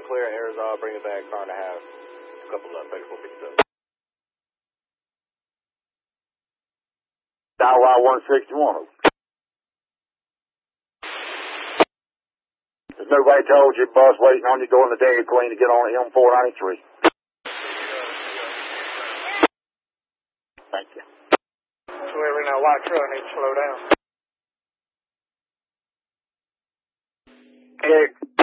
clear Arizona, bring it back, car and a half. A couple left, 3457. Dial 161. There's nobody told you, bus waiting on you going to Dairy Queen to get on M493. Thank you. Whoever in that white truck needs to slow down. Eric.